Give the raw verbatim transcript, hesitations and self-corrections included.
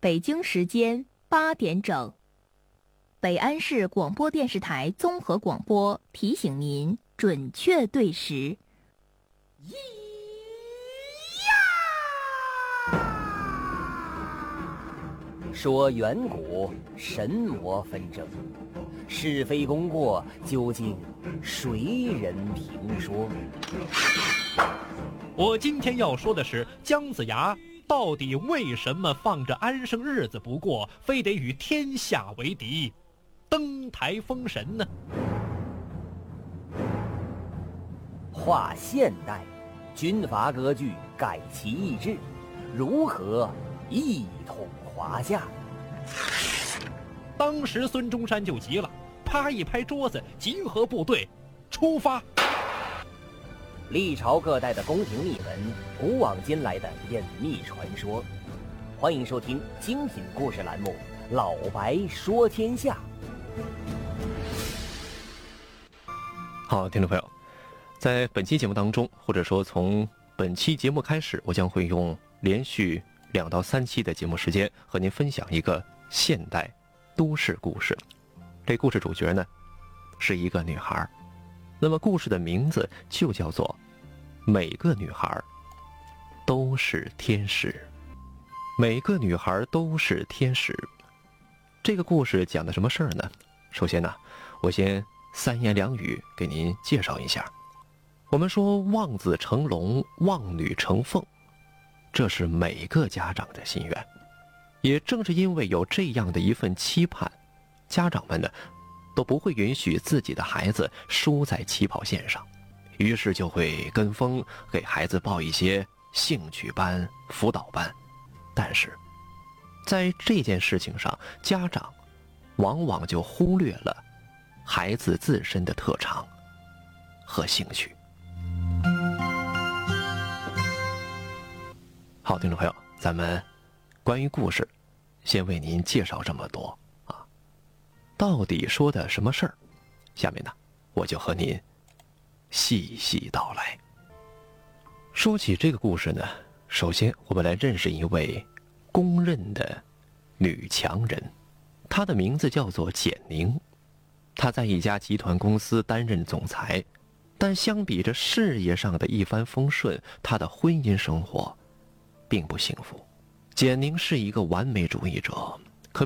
北京时间八点整，北安市广播电视台综合广播提醒您准确对时。 说远古神魔纷争，是非功过究竟谁人评说？ 我今天要说的是姜子牙到底为什么放着安生日子不过，非得与天下为敌，登台封神呢？ 划现代，军阀割据，改旗易帜，如何一统华夏？ 当时孙中山就急了，啪一拍桌子，集合部队，出发。 历朝各代的宫廷秘闻，古往今来的隐秘传说，欢迎收听精品故事栏目《老白说天下》。 好，听众朋友，在本期节目当中，或者说从本期节目开始，我将会用连续两到三期的节目时间和您分享一个现代都市故事。这故事主角呢是一个女孩，那么故事的名字就叫做每个女孩都是天使。每个女孩都是天使。这个故事讲的什么事儿呢？首先呢，我先三言两语给您介绍一下。我们说望子成龙，望女成凤，这是每个家长的心愿。也正是因为有这样的一份期盼，家长们呢都不会允许自己的孩子输在起跑线上，于是就会跟风给孩子报一些兴趣班、辅导班。但是在这件事情上，家长往往就忽略了孩子自身的特长和兴趣。好，听众朋友，咱们关于故事先为您介绍这么多啊，到底说的什么事儿？下面呢，我就和您细细道来。说起这个故事呢，首先我们来认识一位公认的女强人，她的名字叫做简宁。她在一家集团公司担任总裁，但相比着事业上的一帆风顺，她的婚姻生活并不幸福。简宁是一个完美主义者，